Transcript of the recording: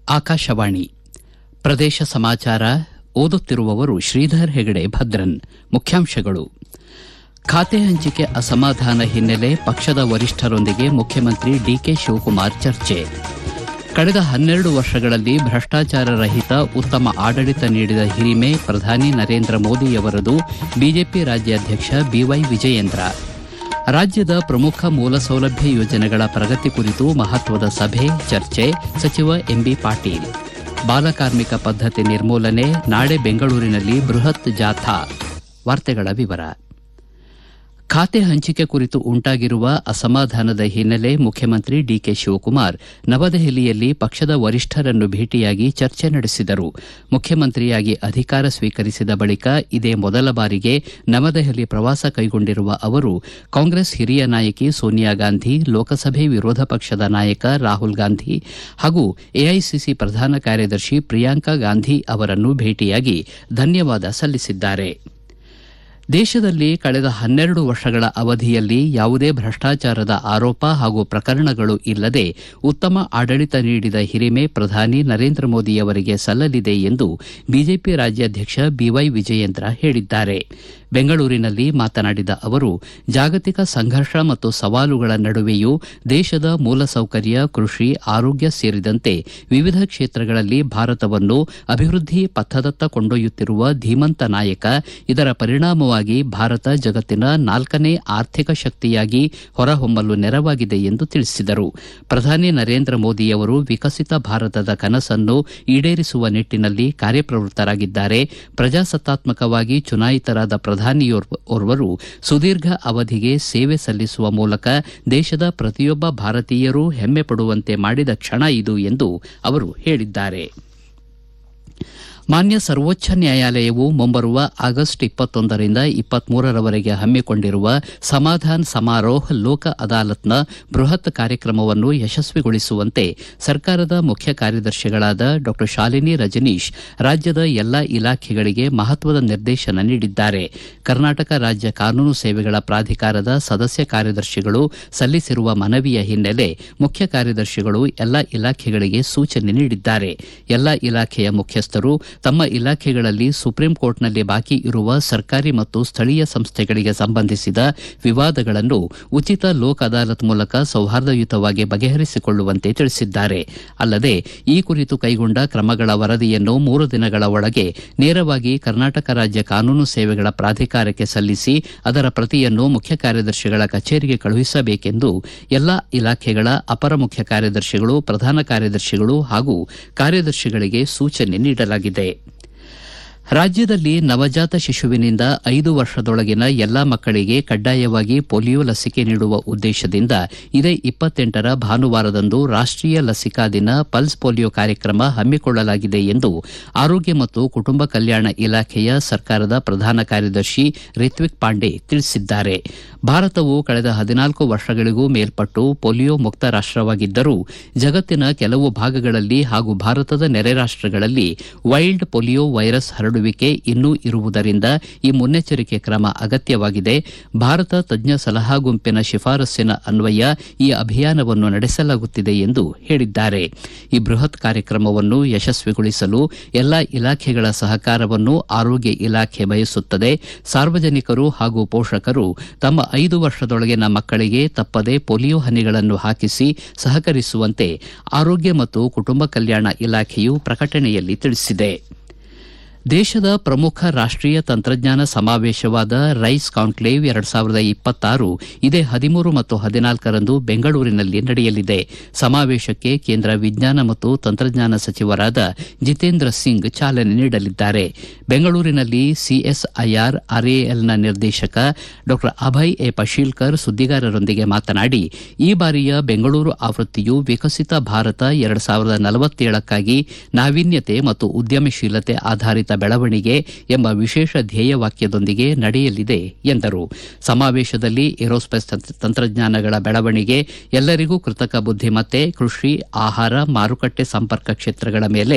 ಆಕಾಶವಾಣಿ ಪ್ರದೇಶ ಸಮಾಚಾರ ಓದುತ್ತಿರುವವರು ಶ್ರೀಧರ್ ಹೆಗಡೆ ಭದ್ರನ್. ಮುಖ್ಯಾಂಶಗಳು: ಖಾತೆ ಹಂಚಿಕೆ ಅಸಮಾಧಾನ ಹಿನ್ನೆಲೆ ಪಕ್ಷದ ವರಿಷ್ಠರೊಂದಿಗೆ ಮುಖ್ಯಮಂತ್ರಿ ಡಿಕೆ ಶಿವಕುಮಾರ್ ಚರ್ಚೆ. ಕಳೆದ 12 ವರ್ಷಗಳಲ್ಲಿ ಭ್ರಷ್ಟಾಚಾರ ರಹಿತ ಉತ್ತಮ ಆಡಳಿತ ನೀಡಿದ ಹಿರಿಮೆ ಪ್ರಧಾನಿ ನರೇಂದ್ರ ಮೋದಿಯವರದು. ಬಿಜೆಪಿ ರಾಜ್ಯಾಧ್ಯಕ್ಷ ಬಿವೈ ವಿಜಯೇಂದ್ರ. ರಾಜ್ಯದ ಪ್ರಮುಖ ಮೂಲಸೌಲಭ್ಯ ಯೋಜನೆಗಳ ಪ್ರಗತಿ ಕುರಿತು ಮಹತ್ವದ ಸಭೆ ಚರ್ಚೆ. ಸಚಿವ ಎಂಬಿ ಪಾಟೀಲ್. ಬಾಲಕಾರ್ಮಿಕ ಪದ್ಧತಿ ನಿರ್ಮೂಲನೆ, ನಾಳೆ ಬೆಂಗಳೂರಿನಲ್ಲಿ ಬೃಹತ್ ಜಾಥಾ. ವಾರ್ತೆಗಳ ವಿವರ. ಖಾತೆ ಹಂಚಿಕೆ ಕುರಿತು ಉಂಟಾಗಿರುವ ಅಸಮಾಧಾನದ ಹಿನ್ನೆಲೆ ಮುಖ್ಯಮಂತ್ರಿ ಡಿಕೆ ಶಿವಕುಮಾರ್ ನವದೆಹಲಿಯಲ್ಲಿ ಪಕ್ಷದ ವರಿಷ್ಠರನ್ನು ಭೇಟಿಯಾಗಿ ಚರ್ಚೆ ನಡೆಸಿದರು. ಮುಖ್ಯಮಂತ್ರಿಯಾಗಿ ಅಧಿಕಾರ ಸ್ವೀಕರಿಸಿದ ಬಳಿಕ ಇದೇ ಮೊದಲ ಬಾರಿಗೆ ನವದೆಹಲಿ ಪ್ರವಾಸ ಕೈಗೊಂಡಿರುವ ಅವರು ಕಾಂಗ್ರೆಸ್ ಹಿರಿಯ ನಾಯಕಿ ಸೋನಿಯಾ ಗಾಂಧಿ, ಲೋಕಸಭೆ ವಿರೋಧ ಪಕ್ಷದ ನಾಯಕ ರಾಹುಲ್ ಗಾಂಧಿ ಹಾಗೂ ಎಐಸಿಸಿ ಪ್ರಧಾನ ಕಾರ್ಯದರ್ಶಿ ಪ್ರಿಯಾಂಕಾ ಗಾಂಧಿ ಅವರನ್ನು ಭೇಟಿಯಾಗಿ ಧನ್ಯವಾದ ಸಲ್ಲಿಸಿದ್ದಾರೆ. ದೇಶದಲ್ಲಿ ಕಳೆದ 12 ವರ್ಷಗಳ ಅವಧಿಯಲ್ಲಿ ಯಾವುದೇ ಭ್ರಷ್ಟಾಚಾರದ ಆರೋಪ ಹಾಗೂ ಪ್ರಕರಣಗಳು ಇಲ್ಲದೆ ಉತ್ತಮ ಆಡಳಿತ ನೀಡಿದ ಹಿರಿಮೆ ಪ್ರಧಾನಿ ನರೇಂದ್ರ ಮೋದಿಯವರಿಗೆ ಸಲ್ಲಲಿದೆ ಎಂದು ಬಿಜೆಪಿ ರಾಜ್ಯಾಧ್ಯಕ್ಷ ಬಿವೈ ವಿಜಯೇಂದ್ರ ಹೇಳಿದ್ದಾರೆ. ಬೆಂಗಳೂರಿನಲ್ಲಿ ಮಾತನಾಡಿದ ಅವರು, ಜಾಗತಿಕ ಸಂಘರ್ಷ ಮತ್ತು ಸವಾಲುಗಳ ನಡುವೆಯೂ ದೇಶದ ಮೂಲಸೌಕರ್ಯ, ಕೃಷಿ, ಆರೋಗ್ಯ ಸೇರಿದಂತೆ ವಿವಿಧ ಕ್ಷೇತ್ರಗಳಲ್ಲಿ ಭಾರತವನ್ನು ಅಭಿವೃದ್ಧಿ ಪಥದತ್ತ ಕೊಂಡೊಯ್ಯುತ್ತಿರುವ ಧೀಮಂತ ನಾಯಕ. ಇದರ ಪರಿಣಾಮವಾಗಿ ಭಾರತ ಜಗತ್ತಿನ 4ನೇ ಆರ್ಥಿಕ ಶಕ್ತಿಯಾಗಿ ಹೊರಹೊಮ್ಮಲು ನೆರವಾಗಿದೆ ಎಂದು ತಿಳಿಸಿದರು. ಪ್ರಧಾನಿ ನರೇಂದ್ರ ಮೋದಿಯವರು ವಿಕಸಿತ ಭಾರತದ ಕನಸನ್ನು ಈಡೇರಿಸುವ ನಿಟ್ಟಿನಲ್ಲಿ ಕಾರ್ಯಪ್ರವೃತ್ತರಾಗಿದ್ದಾರೆ. ಪ್ರಜಾಸತ್ತಾತ್ಮಕವಾಗಿ ಚುನಾಯಿತರಾದ ಪ್ರಧಾನಿಯೋರ್ವರು ಸುದೀರ್ಘ ಅವಧಿಗೆ ಸೇವೆ ಸಲ್ಲಿಸುವ ಮೂಲಕ ದೇಶದ ಪ್ರತಿಯೊಬ್ಬ ಭಾರತೀಯರೂ ಹೆಮ್ಮೆ ಪಡುವಂತೆ ಮಾಡಿದ ಕ್ಷಣ ಇದು ಎಂದು ಅವರು ಹೇಳಿದ್ದಾರೆ. ಮಾನ್ಯ ಸರ್ವೋಚ್ಚ ನ್ಯಾಯಾಲಯವು ಮುಂಬರುವ ಆಗಸ್ಟ್ 21ರಿಂದ 23ರವರೆಗೆ ಹಮ್ಮಿಕೊಂಡಿರುವ ಸಮಾಧಾನ್ ಸಮಾರೋಹ್ ಲೋಕ ಅದಾಲತ್ನ ಬೃಹತ್ ಕಾರ್ಯಕ್ರಮವನ್ನು ಯಶಸ್ವಿಗೊಳಿಸುವಂತೆ ಸರ್ಕಾರದ ಮುಖ್ಯ ಕಾರ್ಯದರ್ಶಿಗಳಾದ ಡಾ ಶಾಲಿನಿ ರಜನೀಶ್ ರಾಜ್ಯದ ಎಲ್ಲಾ ಇಲಾಖೆಗಳಿಗೆ ಮಹತ್ವದ ನಿರ್ದೇಶನ ನೀಡಿದ್ದಾರೆ. ಕರ್ನಾಟಕ ರಾಜ್ಯ ಕಾನೂನು ಸೇವೆಗಳ ಪ್ರಾಧಿಕಾರದ ಸದಸ್ಯ ಕಾರ್ಯದರ್ಶಿಗಳು ಸಲ್ಲಿಸಿರುವ ಮನವಿಯ ಹಿನ್ನೆಲೆ ಮುಖ್ಯ ಕಾರ್ಯದರ್ಶಿಗಳು ಎಲ್ಲಾ ಇಲಾಖೆಗಳಿಗೆ ಸೂಚನೆ ನೀಡಿದ್ದಾರೆ. ಎಲ್ಲಾ ಇಲಾಖೆಯ ಮುಖ್ಯಸ್ಥರು ತಮ್ಮ ಇಲಾಖೆಗಳಲ್ಲಿ ಸುಪ್ರೀಂ ಕೋರ್ಟ್ನಲ್ಲಿ ಬಾಕಿ ಇರುವ ಸರ್ಕಾರಿ ಮತ್ತು ಸ್ಥಳೀಯ ಸಂಸ್ಥೆಗಳಿಗೆ ಸಂಬಂಧಿಸಿದ ವಿವಾದಗಳನ್ನು ಉಚಿತ ಲೋಕ್ ಅದಾಲತ್ ಮೂಲಕ ಸೌಹಾರ್ದಯುತವಾಗಿ ಬಗೆಹರಿಸಿಕೊಳ್ಳುವಂತೆ ತಿಳಿಸಿದ್ದಾರೆ. ಅಲ್ಲದೆ ಈ ಕುರಿತು ಕೈಗೊಂಡ ಕ್ರಮಗಳ ವರದಿಯನ್ನು 3 ದಿನಗಳ ಒಳಗೆ ನೇರವಾಗಿ ಕರ್ನಾಟಕ ರಾಜ್ಯ ಕಾನೂನು ಸೇವೆಗಳ ಪ್ರಾಧಿಕಾರಕ್ಕೆ ಸಲ್ಲಿಸಿ ಅದರ ಪ್ರತಿಯನ್ನು ಮುಖ್ಯ ಕಾರ್ಯದರ್ಶಿಗಳ ಕಚೇರಿಗೆ ಕಳುಹಿಸಬೇಕೆಂದು ಎಲ್ಲಾ ಇಲಾಖೆಗಳ ಅಪರ ಮುಖ್ಯ ಕಾರ್ಯದರ್ಶಿಗಳು, ಪ್ರಧಾನ ಕಾರ್ಯದರ್ಶಿಗಳು ಹಾಗೂ ಕಾರ್ಯದರ್ಶಿಗಳಿಗೆ ಸೂಚನೆ ನೀಡಲಾಗಿದೆ. ರಾಜ್ಯದಲ್ಲಿ ನವಜಾತ ಶಿಶುವಿನಿಂದ 5 ವರ್ಷದೊಳಗಿನ ಎಲ್ಲಾ ಮಕ್ಕಳಿಗೆ ಕಡ್ಡಾಯವಾಗಿ ಪೋಲಿಯೋ ಲಸಿಕೆ ನೀಡುವ ಉದ್ದೇಶದಿಂದ ಇದೇ 28ರ ಭಾನುವಾರದಂದು ರಾಷ್ಟೀಯ ಲಸಿಕಾ ದಿನ ಪಲ್ಸ್ ಪೋಲಿಯೋ ಕಾರ್ಯಕ್ರಮ ಹಮ್ಮಿಕೊಳ್ಳಲಾಗಿದೆ ಎಂದು ಆರೋಗ್ಯ ಮತ್ತು ಕುಟುಂಬ ಕಲ್ಯಾಣ ಇಲಾಖೆಯ ಸರ್ಕಾರದ ಪ್ರಧಾನ ಕಾರ್ಯದರ್ಶಿ ರಿತ್ವಿಕ್ ಪಾಂಡೆ ತಿಳಿಸಿದ್ದಾರೆ. ಭಾರತವು ಕಳೆದ 14 ವರ್ಷಗಳಿಗೂ ಮೇಲ್ಪಟ್ಟು ಪೋಲಿಯೋ ಮುಕ್ತ ರಾಷ್ಟವಾಗಿದ್ದರೂ ಜಗತ್ತಿನ ಕೆಲವು ಭಾಗಗಳಲ್ಲಿ ಹಾಗೂ ಭಾರತದ ನೆರೆ ರಾಷ್ಟಗಳಲ್ಲಿ ವೈಲ್ಡ್ ಪೋಲಿಯೋ ವೈರಸ್ ಹರಡುವಿಕೆ ಇನ್ನೂ ಇರುವುದರಿಂದ ಈ ಮುನ್ನೆಚ್ಚರಿಕೆ ಕ್ರಮ ಅಗತ್ಯವಾಗಿದೆ. ಭಾರತ ತಜ್ಞ ಸಲಹಾ ಗುಂಪಿನ ಶಿಫಾರಸ್ಸಿನ ಅನ್ವಯ ಈ ಅಭಿಯಾನವನ್ನು ನಡೆಸಲಾಗುತ್ತಿದೆ ಎಂದು ಹೇಳಿದ್ದಾರೆ. ಈ ಬೃಹತ್ ಕಾರ್ಯಕ್ರಮವನ್ನು ಯಶಸ್ವಿಗೊಳಿಸಲು ಎಲ್ಲಾ ಇಲಾಖೆಗಳ ಸಹಕಾರವನ್ನು ಆರೋಗ್ಯ ಇಲಾಖೆ ಬಯಸುತ್ತದೆ. ಸಾರ್ವಜನಿಕರು ಹಾಗೂ ಪೋಷಕರು ತಮ್ಮ 5 ವರ್ಷದೊಳಗಿನ ಮಕ್ಕಳಿಗೆ ತಪ್ಪದೆ ಪೋಲಿಯೋ ಹನಿಗಳನ್ನು ಹಾಕಿಸಿ ಸಹಕರಿಸುವಂತೆ ಆರೋಗ್ಯ ಮತ್ತು ಕುಟುಂಬ ಕಲ್ಯಾಣ ಇಲಾಖೆಯು ಪ್ರಕಟಣೆಯಲ್ಲಿ ತಿಳಿಸಿದೆ. ದೇಶದ ಪ್ರಮುಖ ರಾಷ್ಟೀಯ ತಂತ್ರಜ್ಞಾನ ಸಮಾವೇಶವಾದ ರೈಸ್ ಕಾನ್ಕ್ಲೇವ್ 2026 ಇದೇ 13 ಮತ್ತು 14ರಂದು ಬೆಂಗಳೂರಿನಲ್ಲಿ ನಡೆಯಲಿದೆ. ಸಮಾವೇಶಕ್ಕೆ ಕೇಂದ್ರ ವಿಜ್ಞಾನ ಮತ್ತು ತಂತ್ರಜ್ಞಾನ ಸಚಿವರಾದ ಜಿತೇಂದ್ರ ಸಿಂಗ್ ಚಾಲನೆ ನೀಡಲಿದ್ದಾರೆ. ಬೆಂಗಳೂರಿನಲ್ಲಿ ಸಿಎಸ್ಐಆರ್ ಆರ್ಎಎಲ್ನ ನಿರ್ದೇಶಕ ಡಾ ಅಭಯ್ ಎ ಪಶೀಲ್ಕರ್ ಸುದ್ದಿಗಾರರೊಂದಿಗೆ ಮಾತನಾಡಿ, ಈ ಬಾರಿಯ ಬೆಂಗಳೂರು ಆವೃತ್ತಿಯು ವಿಕಸಿತ ಭಾರತ 2047ಕ್ಕಾಗಿ ನಾವೀನ್ಯತೆ ಮತ್ತು ಉದ್ಯಮಶೀಲತೆ ಆಧಾರಿತ ಬೆಳವಣಿಗೆ ಎಂಬ ವಿಶೇಷ ಧ್ಯೇಯವಾಕ್ಯದೊಂದಿಗೆ ನಡೆಯಲಿದೆ ಎಂದರು. ಸಮಾವೇಶದಲ್ಲಿ ಏರೋಸ್ಪೇಸ್ ತಂತ್ರಜ್ಞಾನಗಳ ಬೆಳವಣಿಗೆ, ಎಲ್ಲರಿಗೂ ಕೃತಕ ಬುದ್ಧಿಮತ್ತೆ, ಕೃಷಿ, ಆಹಾರ, ಮಾರುಕಟ್ಟೆ ಸಂಪರ್ಕ ಕ್ಷೇತ್ರಗಳ ಮೇಲೆ